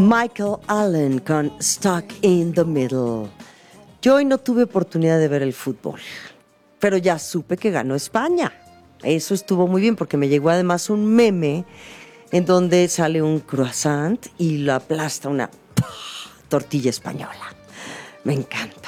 Michael Allen con Stuck in the Middle. Yo hoy no tuve oportunidad de ver el fútbol, pero ya supe que ganó España. Eso estuvo muy bien porque me llegó además un meme en donde sale un croissant y lo aplasta una tortilla española. Me encanta.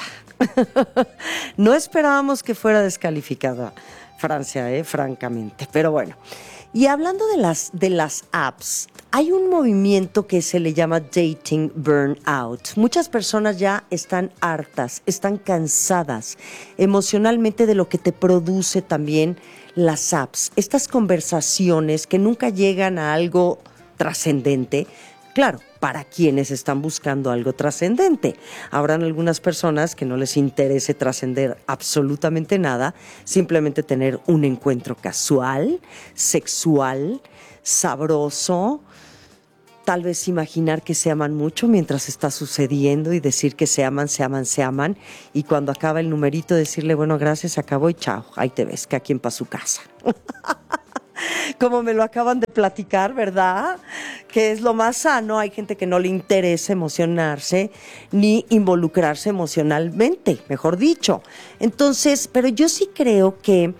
No esperábamos que fuera descalificada Francia, francamente, pero bueno. Y hablando de las apps, hay un movimiento que se le llama dating burnout. Muchas personas ya están hartas, están cansadas emocionalmente de lo que te produce también las apps. Estas conversaciones que nunca llegan a algo trascendente. Claro, para quienes están buscando algo trascendente. Habrán algunas personas que no les interese trascender absolutamente nada, simplemente tener un encuentro casual, sexual, sabroso, tal vez imaginar que se aman mucho mientras está sucediendo y decir que se aman, y cuando acaba el numerito decirle, bueno, gracias, se acabó y chao, ahí te ves, cada quien para su casa. Como me lo acaban de platicar, ¿verdad? Que es lo más sano. Hay gente que no le interesa emocionarse ni involucrarse emocionalmente, mejor dicho. Entonces, pero yo sí creo que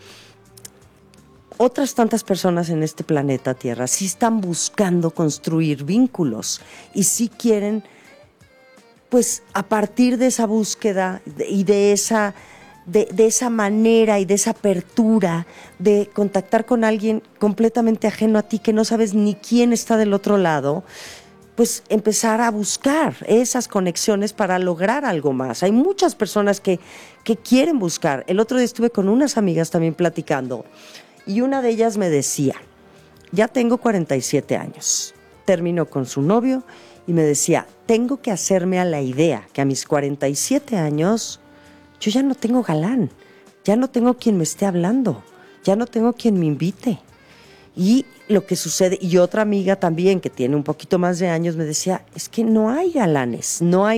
otras tantas personas en este planeta Tierra sí están buscando construir vínculos y sí quieren, pues, a partir de esa búsqueda y de esa manera y de esa apertura de contactar con alguien completamente ajeno a ti, que no sabes ni quién está del otro lado, pues empezar a buscar esas conexiones para lograr algo más. Hay muchas personas que quieren buscar. El otro día estuve con unas amigas también platicando y una de ellas me decía, ya tengo 47 años, terminó con su novio y me decía, tengo que hacerme a la idea que a mis 47 años yo ya no tengo galán, ya no tengo quien me esté hablando, ya no tengo quien me invite. Y lo que sucede, y otra amiga también que tiene un poquito más de años me decía, es que no hay galanes.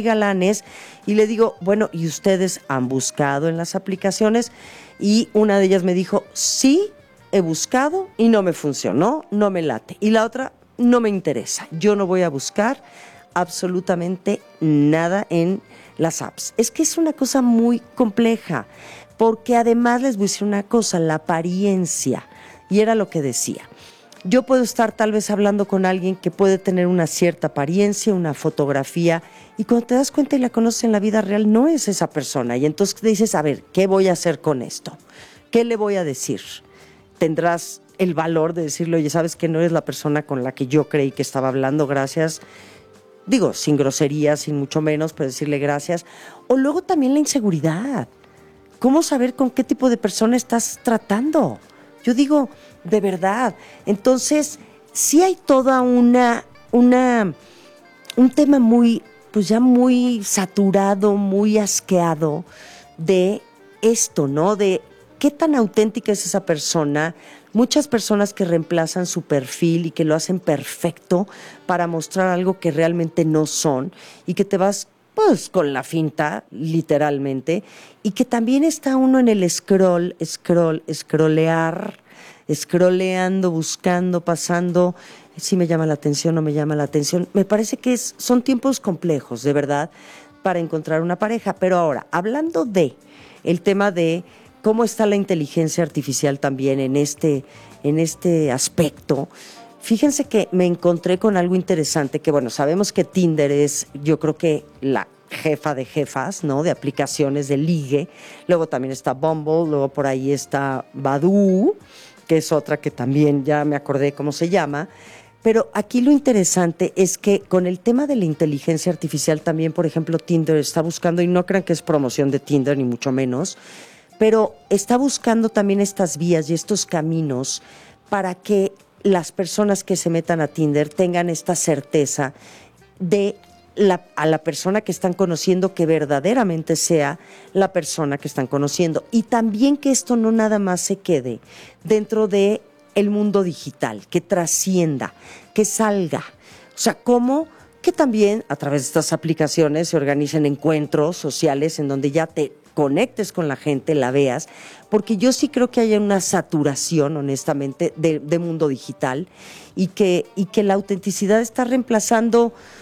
Y le digo, bueno, ¿y ustedes han buscado en las aplicaciones? Y una de ellas me dijo, sí, he buscado y no me funcionó, no me late. Y la otra, no me interesa, yo no voy a buscar absolutamente nada en las apps. Es que es una cosa muy compleja, porque además les voy a decir una cosa, la apariencia, y era lo que decía. Yo puedo estar tal vez hablando con alguien que puede tener una cierta apariencia, una fotografía, y cuando te das cuenta y la conoces en la vida real, no es esa persona. Y entonces dices, a ver, ¿qué voy a hacer con esto? ¿Qué le voy a decir? ¿Tendrás el valor de decirle, oye, sabes que no eres la persona con la que yo creí que estaba hablando, gracias? Digo, sin groserías, sin mucho menos, pero decirle gracias. O luego también la inseguridad. ¿Cómo saber con qué tipo de persona estás tratando? Yo digo, de verdad. Entonces, sí hay toda un tema muy, pues ya muy saturado, muy asqueado de esto, ¿no? De qué tan auténtica es esa persona. Muchas personas que reemplazan su perfil y que lo hacen perfecto para mostrar algo que realmente no son y que te vas pues con la finta, literalmente, y que también está uno en el scrolleando, buscando, pasando, si me llama la atención, no me llama la atención. Me parece que son tiempos complejos, de verdad, para encontrar una pareja. Pero ahora, hablando de el tema de cómo está la inteligencia artificial también en este aspecto. Fíjense que me encontré con algo interesante, que bueno, sabemos que Tinder es, yo creo que la jefa de jefas, ¿no? De aplicaciones de ligue. Luego también está Bumble, luego por ahí está Badoo, que es otra que también ya me acordé cómo se llama. Pero aquí lo interesante es que con el tema de la inteligencia artificial también, por ejemplo, Tinder está buscando, y no crean que es promoción de Tinder, ni mucho menos, pero está buscando también estas vías y estos caminos para que las personas que se metan a Tinder tengan esta certeza de a la persona que están conociendo, que verdaderamente sea la persona que están conociendo. Y también que esto no nada más se quede dentro de el mundo digital, que trascienda, que salga. O sea, cómo que también a través de estas aplicaciones se organicen encuentros sociales en donde ya te conectes con la gente, la veas, porque yo sí creo que hay una saturación, honestamente, de mundo digital y que la autenticidad está reemplazando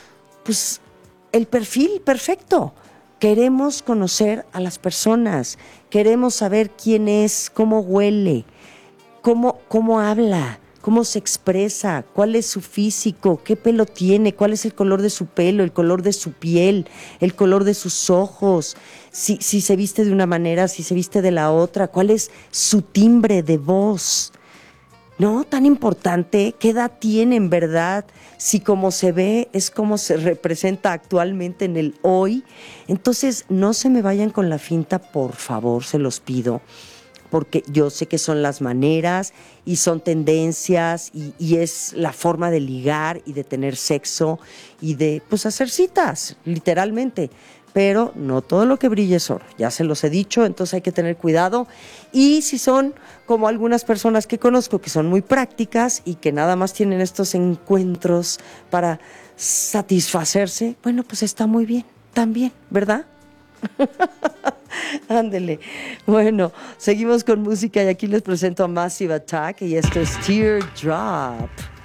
pues el perfil perfecto. Queremos conocer a las personas, queremos saber quién es, cómo huele, cómo habla, cómo se expresa, cuál es su físico, qué pelo tiene, cuál es el color de su pelo, el color de su piel, el color de sus ojos, si se viste de una manera, si se viste de la otra, cuál es su timbre de voz. No, tan importante, ¿qué edad tiene en verdad? Si como se ve es como se representa actualmente en el hoy. Entonces, no se me vayan con la finta, por favor, se los pido, porque yo sé que son las maneras y son tendencias y es la forma de ligar y de tener sexo y de, pues, hacer citas, literalmente. Pero no todo lo que brilla es oro, ya se los he dicho, entonces hay que tener cuidado. Y si son como algunas personas que conozco que son muy prácticas y que nada más tienen estos encuentros para satisfacerse, bueno, pues está muy bien, también, ¿verdad? Ándele. Bueno, seguimos con música y aquí les presento a Massive Attack y esto es Teardrop.